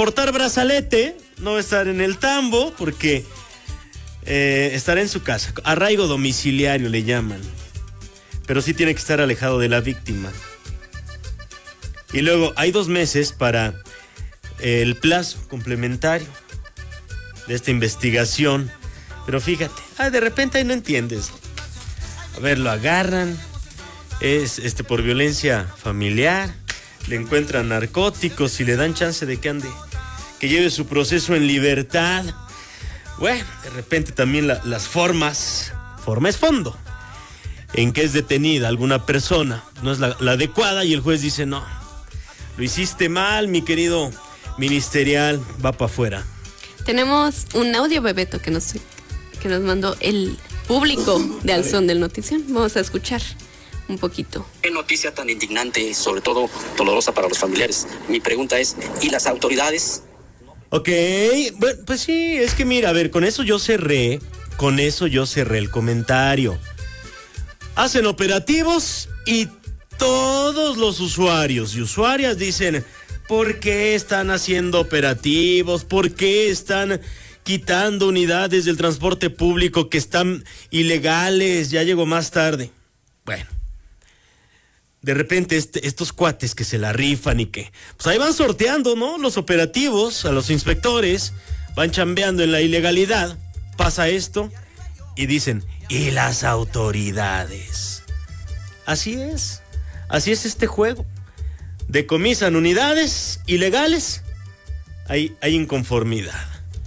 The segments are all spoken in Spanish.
portar brazalete, no va a estar en el tambo porque estará en su casa. Arraigo domiciliario le llaman. Pero sí tiene que estar alejado de la víctima. Y luego hay 2 meses para el plazo complementario de esta investigación. Pero fíjate, de repente ahí no entiendes. A ver, lo agarran, es por violencia familiar, le encuentran narcóticos y le dan chance de que lleve su proceso en libertad. Bueno, de repente también las forma es fondo, en que es detenida alguna persona, no es la adecuada y el juez dice no, lo hiciste mal, mi querido ministerial, va para afuera. Tenemos un audio, Bebeto, que nos mandó el público de Al Son del Notición. Vamos a escuchar un poquito. Qué noticia tan indignante, sobre todo dolorosa para los familiares. Mi pregunta es, ¿y las autoridades? Ok, bueno, pues sí, es que mira, a ver, con eso yo cerré el comentario. Hacen operativos y todos los usuarios y usuarias dicen, ¿por qué están haciendo operativos? ¿Por qué están quitando unidades del transporte público que están ilegales? Ya llegó más tarde. Bueno, de repente estos cuates que se la rifan y que pues ahí van sorteando, ¿no? Los operativos a los inspectores, van chambeando en la ilegalidad, pasa esto y dicen, ¿y las autoridades? Así es este juego. Decomisan unidades ilegales, hay inconformidad.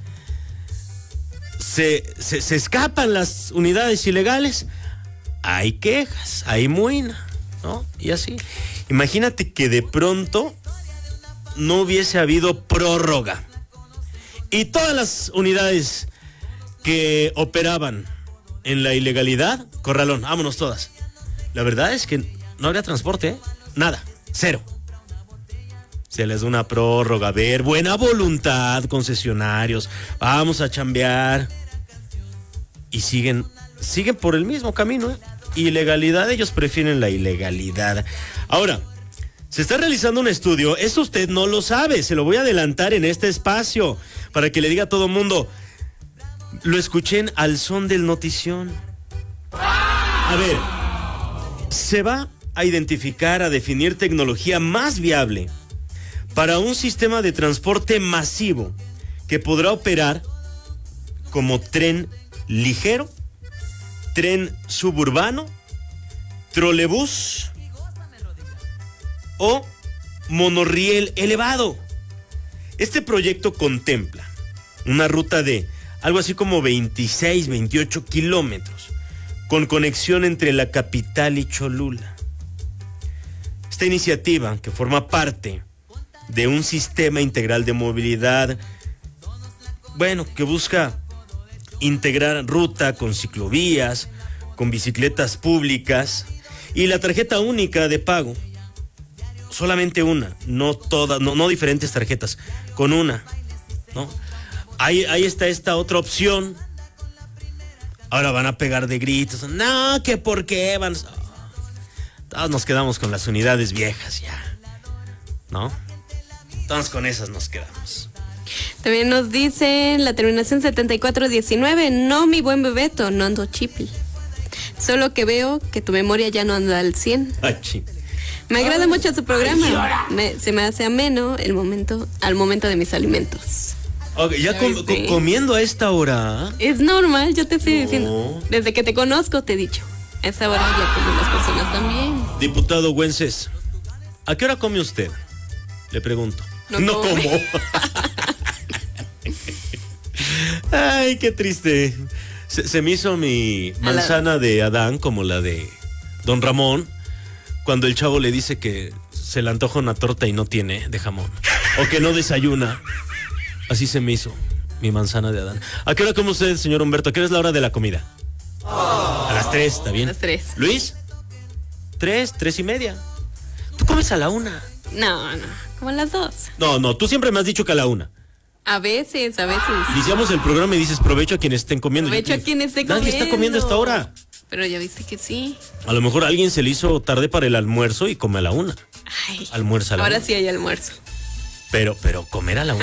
Se escapan las unidades ilegales, hay quejas, hay muina, ¿no? Y así. Imagínate que de pronto no hubiese habido prórroga y todas las unidades que operaban en la ilegalidad, corralón, vámonos todas. La verdad es que no habría transporte, ¿eh? Nada, cero. Se les da una prórroga, a ver, buena voluntad, concesionarios, vamos a chambear. Y siguen por el mismo camino, ¿eh? Ilegalidad, ellos prefieren la ilegalidad. Ahora, se está realizando un estudio, eso usted no lo sabe, se lo voy a adelantar en este espacio, para que le diga a todo mundo, lo escuché en Al Son del Notición. A ver, se va a identificar, a definir tecnología más viable para un sistema de transporte masivo que podrá operar como tren ligero, tren suburbano, trolebús o monorriel elevado. Este proyecto contempla una ruta de algo así como 26, 28 kilómetros con conexión entre la capital y Cholula. Esta iniciativa, que forma parte de un sistema integral de movilidad, bueno, que busca integrar ruta con ciclovías, con bicicletas públicas y la tarjeta única de pago. Solamente una, no todas, no diferentes tarjetas, con una, ¿no? Ahí está esta otra opción. Ahora van a pegar de gritos, no, que por qué van. Todos nos quedamos con las unidades viejas ya, ¿no? Todos con esas nos quedamos. También nos dicen la terminación 7419, no, mi buen Bebeto, no ando chipi. Solo que veo que tu memoria ya no anda al 100. Me agrada mucho su programa. Se me hace ameno al momento de mis alimentos. Okay, ya comiendo a esta hora. Es normal, yo te estoy diciendo. Desde que te conozco te he dicho. A esa hora ya comen las personas también. Diputado Güences, ¿a qué hora come usted? Le pregunto. No como. Ay, qué triste. Se me hizo mi manzana de Adán como la de Don Ramón, cuando el chavo le dice que se le antoja una torta y no tiene de jamón, o que no desayuna. Así se me hizo mi manzana de Adán. ¿A qué hora come usted, señor Humberto? ¿A qué hora es la hora de la comida? A las 3, ¿está bien? A las 3. ¿Luis? 3:30. ¿Tú comes a la 1? No, como a las 2. No, tú siempre me has dicho que a la 1. A veces. Iniciamos el programa y dices provecho a quienes estén comiendo. Provecho a quienes estén comiendo. Nadie está comiendo a esta hora. Pero ya viste que sí. A lo mejor a alguien se le hizo tarde para el almuerzo y come a la 1. Ay, almuerza a la 1. Ahora sí hay almuerzo. Pero comer a la 1.